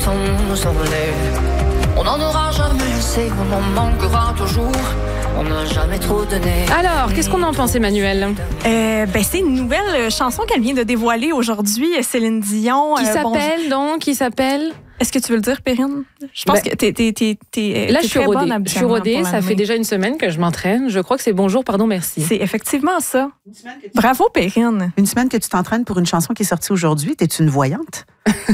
temps s'envoler. On n'en aura jamais assez, on en manquera toujours. On n'a jamais trop donné. Alors, qu'est-ce qu'on en pense, Emmanuel? C'est une nouvelle chanson qu'elle vient de dévoiler aujourd'hui, Céline Dion. Qui s'appelle? Est-ce que tu veux le dire, Perrine? Je pense que là, je suis rodée. Ça fait déjà une semaine que je m'entraîne. Je crois que c'est bonjour, pardon, merci. C'est effectivement ça. Bravo, Perrine. Une semaine que tu t'entraînes pour une chanson qui est sortie aujourd'hui. T'es-tu une voyante?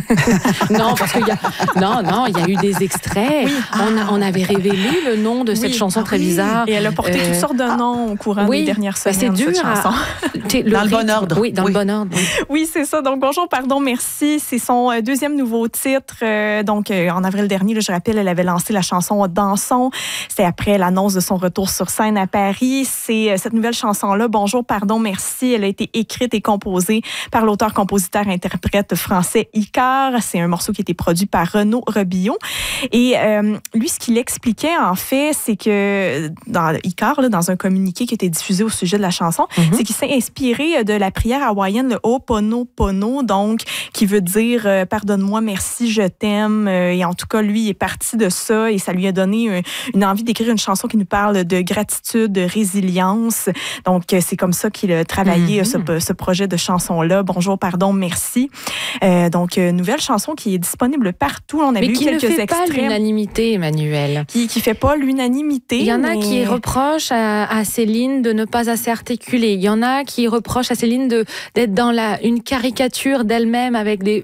Non, parce qu'il y a eu des extraits. Oui. On avait révélé le nom de cette chanson très bizarre. Et elle a porté toutes sortes de noms au courant des dernières semaines. C'est dur. Cette chanson. Dans le bon ordre. Oui, dans le bon ordre. Oui, c'est ça. Donc, bonjour, pardon, merci. C'est son deuxième nouveau titre. En avril dernier, là, je rappelle, elle avait lancé la chanson Dansons. C'était après l'annonce de son retour sur scène à Paris. C'est cette nouvelle chanson-là, Bonjour, pardon, merci. Elle a été écrite et composée par l'auteur-compositeur-interprète français Icare. C'est un morceau qui a été produit par Renaud Robillot. Et lui, ce qu'il expliquait, en fait, c'est que dans Icare, là, dans un communiqué qui a été diffusé au sujet de la chanson, c'est qu'il s'est inspiré de la prière hawaïenne, le Ho'oponopono, donc, qui veut dire pardonne-moi, merci, je t'aime. Et en tout cas, lui, il est parti de ça et ça lui a donné une envie d'écrire une chanson qui nous parle de gratitude, de résilience. Donc, c'est comme ça qu'il a travaillé ce projet de chanson-là. Bonjour, pardon, merci. Donc, nouvelle chanson qui est disponible partout. On a vu quelques extraits. Mais qui ne fait pas l'unanimité, Emmanuel. Qui fait pas l'unanimité. Il y en a qui reprochent à Céline de ne pas assez articuler. Il y en a qui reprochent à Céline d'être dans une caricature d'elle-même avec des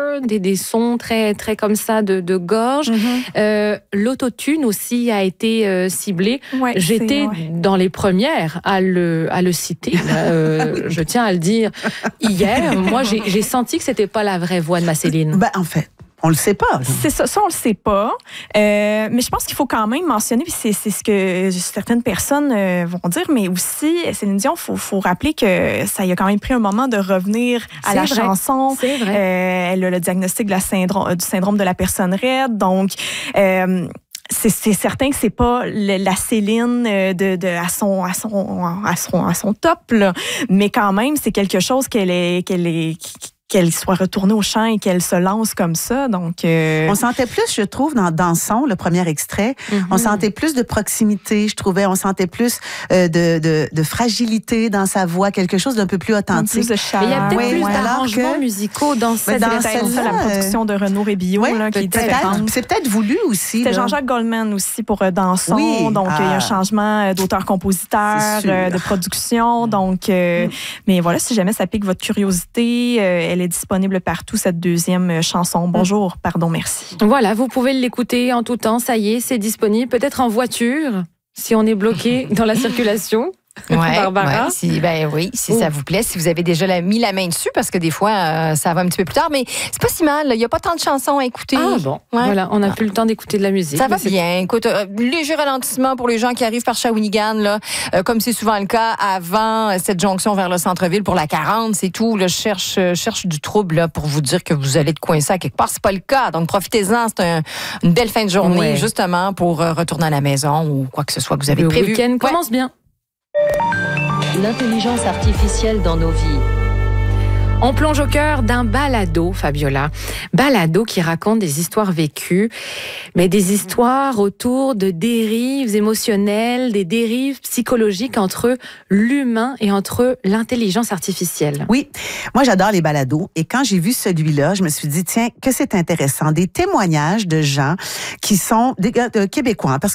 sons très, très comme ça de gorge. L'autotune aussi a été ciblé. Ouais, j'étais dans les premières à le citer. Je tiens à le dire hier. Moi, j'ai senti que c'était pas la vraie voix de ma Céline. En fait, on le sait pas. C'est ça, on le sait pas. Mais je pense qu'il faut quand même mentionner, puis c'est ce que certaines personnes vont dire, mais aussi, Céline Dion, faut rappeler que ça y a quand même pris un moment de revenir à la chanson. C'est vrai. Elle a le diagnostic du syndrome de la personne raide, donc... c'est certain que c'est pas la Céline à son top, là. Mais quand même, c'est quelque chose qu'elle soit retournée au chant et qu'elle se lance comme ça. Donc, on sentait plus, je trouve, dans Dansons, le premier extrait, on sentait plus de proximité, je trouvais. On sentait plus de fragilité dans sa voix, quelque chose d'un peu plus authentique. Plus de chaleur. Il y a peut-être plus d'arrangements musicaux dans cette la production de Renaud Robillot, qui est différente. C'est peut-être voulu aussi. C'était Jean-Jacques Goldman aussi pour Dansons. Oui. Donc, il y a un changement d'auteur-compositeur, de production. Donc, mais voilà, si jamais ça pique votre curiosité, elle est disponible partout, cette deuxième chanson. Bonjour, pardon, merci. Voilà, vous pouvez l'écouter en tout temps. Ça y est, c'est disponible. Peut-être en voiture, si on est bloqué dans la circulation. Barbara? Si ça vous plaît, si vous avez déjà mis la main dessus, parce que des fois, ça va un petit peu plus tard, mais c'est pas si mal. Il n'y a pas tant de chansons à écouter. Ah bon, voilà, on n'a plus le temps d'écouter de la musique. Ça va bien. Écoute, léger ralentissement pour les gens qui arrivent par Shawinigan, là, comme c'est souvent le cas avant cette jonction vers le centre-ville pour la 40, c'est tout. Là, je cherche du trouble là, pour vous dire que vous allez être coincé à quelque part. C'est pas le cas. Donc, profitez-en. C'est une belle fin de journée, justement, pour retourner à la maison ou quoi que ce soit que vous avez prévu. Le week-end commence bien. L'intelligence artificielle dans nos vies. On plonge au cœur d'un balado, Fabiola. Balado qui raconte des histoires vécues, mais des histoires autour de dérives émotionnelles, des dérives psychologiques entre l'humain et entre l'intelligence artificielle. Oui, moi j'adore les balados et quand j'ai vu celui-là, je me suis dit, tiens, que c'est intéressant. Des témoignages de gens qui sont des Québécois, parce